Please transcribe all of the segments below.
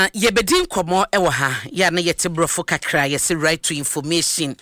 Yebedin komo ewo ha ya na yete brofo kakra yesi right to information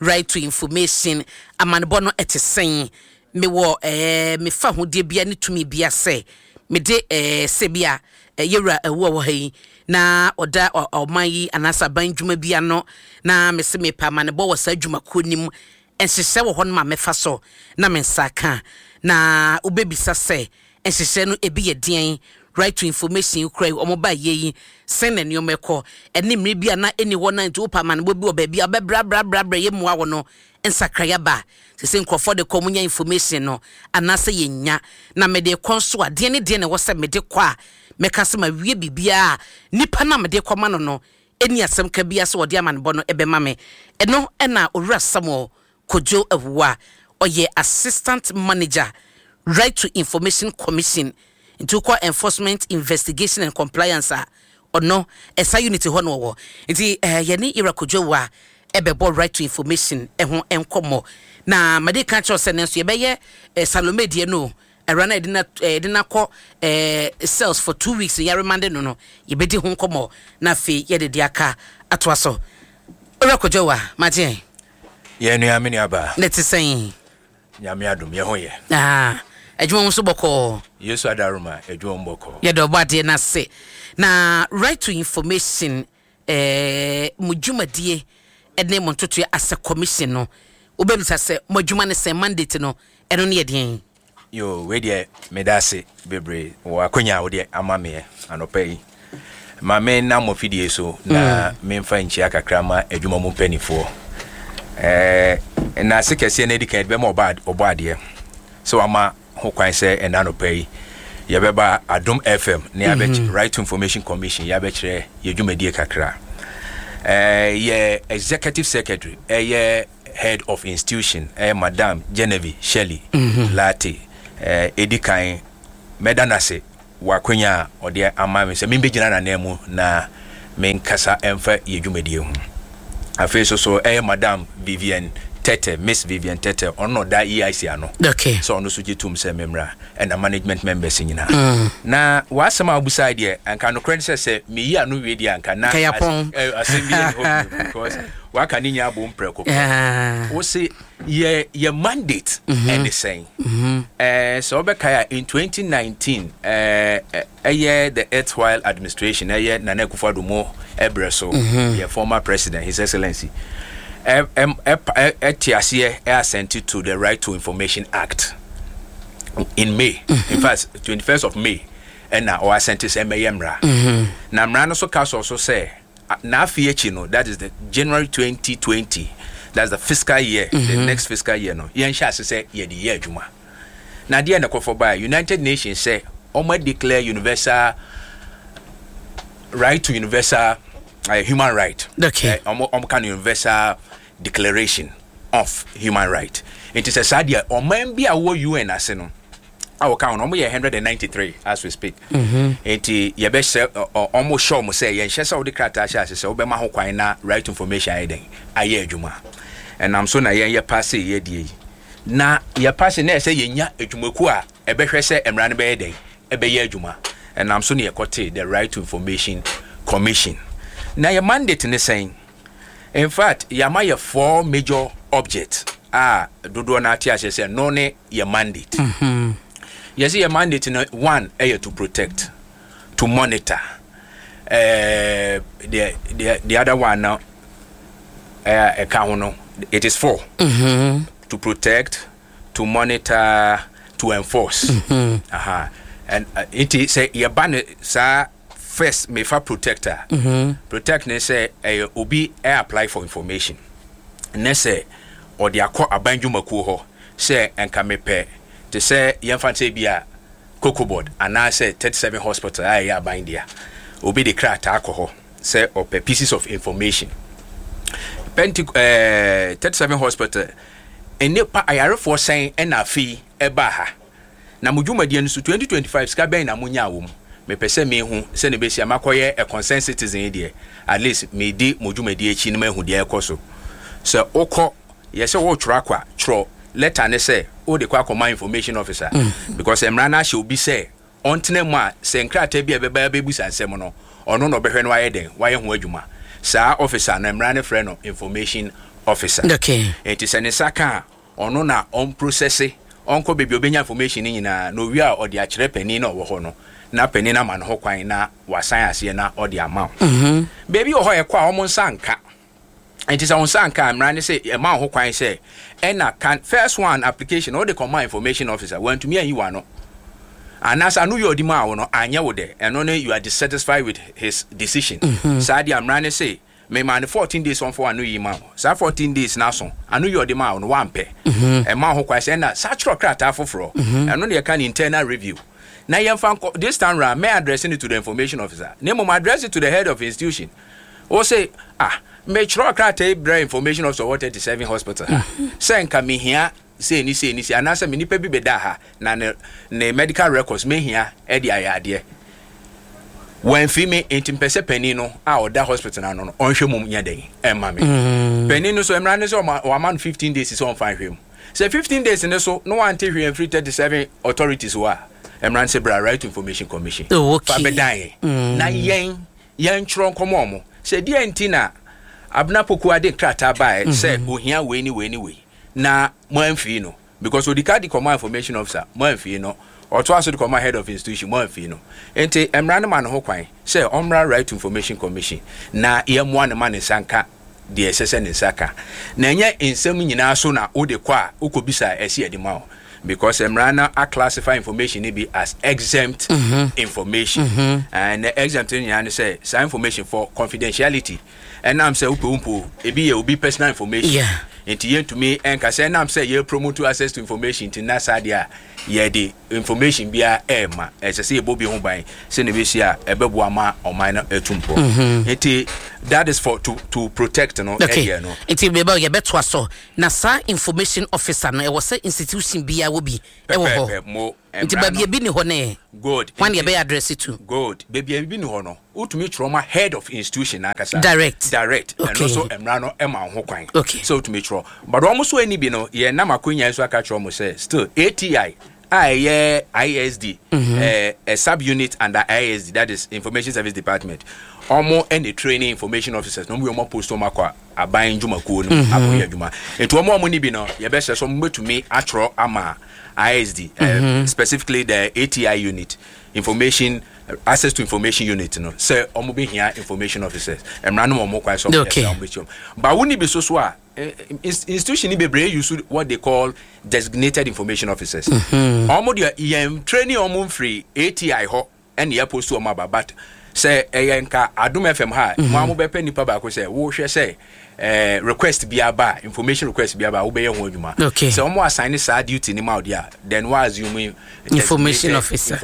amanbo no etesen me wo me fa hodie bia ne tumi bia se me de sebia yewra ewo ha yi na oda oman yi anasa ban dwuma bia no na me se me pa amanbo wo sa dwuma konim ensese wo ho no ma me fa so na me nsaka na obebisa se ensese no ebi ye den right to information cry omoba yeyi send en yomeko eni mre bia na eni ho na nti opa man bo bi oba bia bra ye moa wo no ensakra ba se nkrofo de komunya information no anase yenya na me de konso ade ne de ne wo se me de kwa meka se ma wie bibia nipa na me de koma no eni asem ka bia se wode aman bo no ebe ma me eno na owura Samuel Kojo Awuwa oye assistant manager right to information commission into call enforcement investigation and compliance or no esa unity hono wo nti yani Ira Kojo wa ebebo right to information ho enkomo na made kan cho senenso ye beye Salome die no erana edina ko sales for 2 weeks ya remande no ye bedi ho enkomo na fe ye de aka atoaso Ira Kojo wa maje ye nu amini aba let say nyame adom ye ho ye Ejuma so boko Yesu adaruma ejuma mboko ye do bade na se na right to information mujumadi ene montoto as a commission no obemisa se mujuma ne se mandate no eno ne yedien yo we de medase bebre wa konya wo de amame anopai ma me na mo fidie so na me mfa nchi akakra ma ejuma mu panifo na se kese na edika be mo obade so ama ho kwan se enano pay yebeba Adom FM ne abech right to information commission yabechre yedwumadie kakra ye executive secretary ye head of institution Madam Genevieve Shelley Lati edikan medanase wakonya ode amame se membegina na nemu na menkasa emfa yedwumadie hu afeso so Madam Vivian Tete, Miss Vivian Tete, or no that EIC ano. Okay. So no suji tum se memra and the management members in na. Na wasama beside here and can no credit say me ya no ready and can because waka ninya bom preko. O say ye mandate and the same. So Obekaya in 2019 the Earthwhile administration Nana Akufo-Addo Ebreso your former president, His Excellency etiasie sent to the Right to Information Act in May. In fact, 21st of May, and now I sent this MAMRA. Now, Mrano so also say, now no, that is the January 2020, that's the fiscal year, the next fiscal year. No, Yen Shas say, ye the year Juma. Now, the end of United Nations say, Omo declare universal right to universal human right. Okay. Kind universal declaration of human right. It is a sadia or maybe a UN aseno. Our count almost 193 as we speak. It ye best almost sure must say yen shesa of the kratasha say obema ho kwan na right information aiden aye adwuma. And I'm so na ye pass ye die. Na ye pass na say yenya adwumaku a ebehwe say emra ne be eden ebe ye adwuma. And I'm so na ye kote the Right to Information Commission. Now your mandate is saying, in fact, yama your 4 major objects. Dodo na tia say no ne your mandate. Yes, your mandate in one to protect, to monitor. The other one now, it is 4 to protect, to monitor, to enforce. And it is say your ban sir. First, me for protector. Protect ne say obi apply for information. Ne say or the akọ abanjumaku ho say enka me pe to say yemfa say bia cocoa board and I say 37 hospital ya aban dia. Obi de crack alcohol say or pieces of information. 37 hospital enipa ayare for saying na fi eba ha. Na mudwumadi nso 2025 ska ben na munya awom. Me pese me hu se ne besia makoye a concerned citizen there at least me di modwumadi echi ne mahu dia ekoso so okọ ye se wo twra kwa tro letter ne say o de kwa command information officer because emra na she obi say ontene mu a se nkrata bia beba bebusa nsem no ɔno no bɛhwɛ no wayɛ den wayɛ ho adwuma saa officer na mmara ne frɛ no information officer okay enti sɛ ne saka ɔno na on process onko baby obenya information ni nyina no wi a ɔde akyerɛ panin na ɔwɔ hɔ no na panin na ma no ho kwan na wasan ase na ɔde ama baby ɔhɔ yɛ kwa ɔmo nsanka enti sɛ nsanka mmara ne sɛ ɛma ho kwan sɛ ɛna can first one application ɔde command information officer want to me and you are no anasa anu yɛ ɔdi ma wo no anyɛ wo de ɛno ne you are dissatisfied with his decision saa de mmara ne sɛ me man 14 days on for anu yi ma sa 14 days na so anu yi odi ma no wampɛ e ma ho kwase na sa chro krata afoforo eno ne ka internal review na yemfa this time round me addressing it to the information officer na mo address it to the head of institution o say me chro krata bra information officer what 37 hospital say nka me hia say ni anasa me nipa bi beda ha na ne medical records me hia e di ayade when fime intimpese penino a oda hospital na no onhwe mum nya den emma me penino so emra ne so o man 15 days is on fine hwem say 15 days ne so no want hwe free 37 authorities wa emra se bra right information commission fa bedan na yen chron komo mo say die antina abna poku ade krata bae say ohia we ni na mo amfi no because odika di command information officer mo amfi no or to also come head of institution mo amfi no enti emra ne man ho kwan say omra right to information commission na ye mo ne man sanka de esese ne saka na nya ensem nyina so na wo de kwa ukobisa ese ade ma because emra na classify information ni be as exempt information and the exempt nyina say some information for confidentiality and am say upumpo ebi ye obi personal information enti yen to me enka say nam say ye promote access to information to na sadia ye the information bia ema say bobi ho ban say ne be sia ebebo ama oman na etumpo enti that is for to protect no area no enti be ba ye beto aso na sa information officer no e was say institution bia wo bi e wo ho enti ba bia bi ni ho ne good when ye be address it to good be bia bi ni ho no utumi trauma head of institution akasa direct and also emra no ema ho kwan so utumi tro but almost so any bi no ye na makonya so aka tro mo say still ATI ISD a sub unit under ISD, that is Information Service Department. Omo any training information officers no we omo post o makwa aban djuma ko no akoya djuma ento omo ni bi no ye be se so mo to me atro ama ISD specifically the ATI unit information access to information unit no say omo be here information officers emra no omo kwa so but we ni be so a institution ni bebre use what they call designated information officers omo the training omo free ATI ho and ye post o ma but say eyenka Adum FM ha mo be pe nipa ba ko say wo hwe say request bi aba information request bi aba wo be ye ho adwuma say omo assign sa duty ni ma dia then wa assume information officers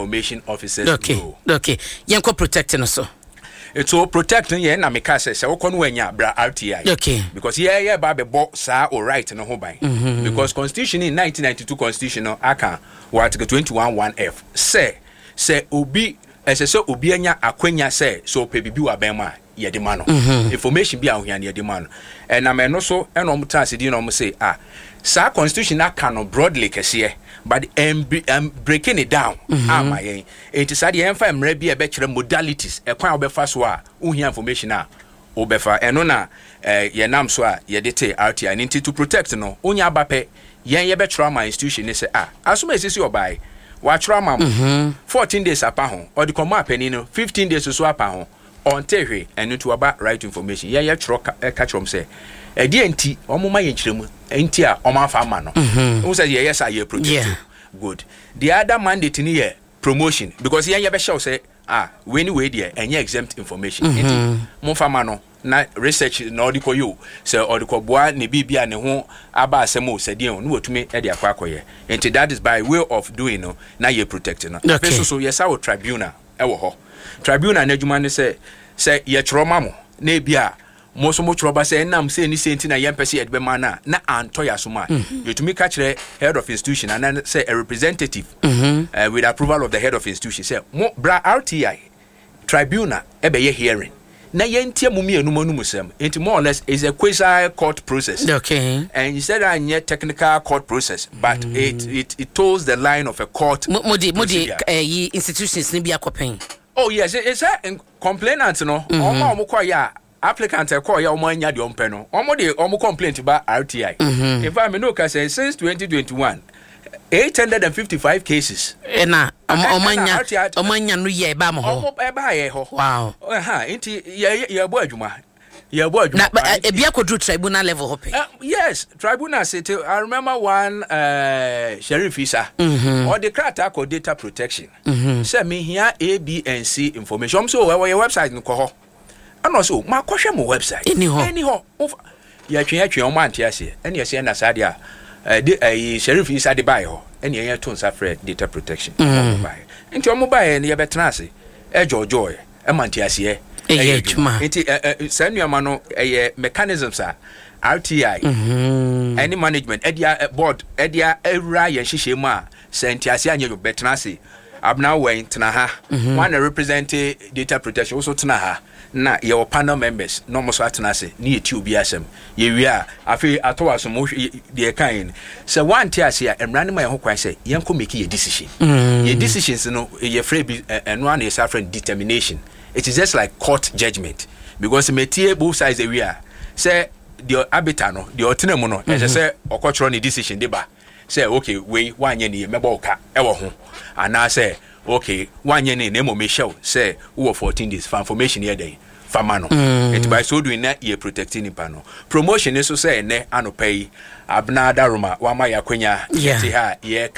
okay yenko protect no so it's all protecting ye na meka say wo kono wanya bra RTI because ye ba be bo sa o right no ho ban because constitution in 1992 constitution no aka article 21(1)(f) say obi so obi anya akwanya say so pe bibi wa ben ma ye de ma no information bi ahia ne ye de ma no na me no so eno mo ta asedi no mo say sa constitution aka no broadly kese but breaking it down ama yen enti sa de emfa emra bi e be kire modalities e kwan obefa so a uhia information a obefa eno na ye nam so a ye de te RTI and to protect no onya abape yen ye be trauma institution ni say asoma esisi obai wa trauma 14 days apa ho or the command penny no 15 days so apa ho on tehwe eno to aba right information ye tro ka trom say e die enti omoma ye nkyeremu enti a omafa ma no who say yes I protect good the other mandate ni ye promotion because ye be show say we there any exempt information enti mo fa ma no na research na odiko yo say odiko boa ne bibia ne ho aba asemo sadien no watumi e de akwa akoye enti that is by way of doing no na ye protect no so yes our tribunal e wo ho tribunal na adwuma ne say ye troma mo na bia mo so mo troba say nam say ni senti na yempese edbe man na antoya so ma yetumi ka kire head of institution and say a representative with approval of the head of institution say mo bra RTI tribunal e be ye hearing na yentia mumi enum musem it more or less is a quasi court process and you said a technical court process but it toes the line of a court modi institutions ni bia kopen Oh yes, it's a complainant no. Omo call ya applicant call ya omo anya de ompe no. Omo de omo complaint about RTI. In fact, me no ka say since 2021 855 cases. Na omanya no ye ba mo ho. Omo e ba ye ho. Wow. Inti ye bo adwuma. Ye bo adwuma. Na e bia kodru tribunal level hope. Yes, tribunal city. I remember one Sheriff Isa or the crata called data protection. Say me here A, B and C information. So where your website no ko. And also ma kwhwe mo website. Anyhow. Ya twen o man tiase. Ene ye say na sadia Sheriff Isa de buy ho. Ene ye to nsa free data protection. Nti o mo buy ne ye betena ase. E joy e man tiase. Enti sanuama no mechanisms are RTI any management edia board edia ewura ye hihye mu a sentiase anya betena ase abna wen tena ha one represent data protection also tena ha na your panel members no mo so atena ase ni eti obi asem ye wi a afi atowa so mo de kan se one tiase a emrane ma ye ho kwan se yen ko make ye decision ye decisions no ye free eno an ye different determination. It is just like court judgment because metie both sides we are say the abitano the otenemu no as say okochro ni decision dey ba say okay we wanye ni meba oka ewo ho ana say okay wanye ni na mo me show say we 14 days for information here dey famano it by so doing na ye protecting pano promotion is so say ne anopai abna daruma wa ma yakwenya ti ha ye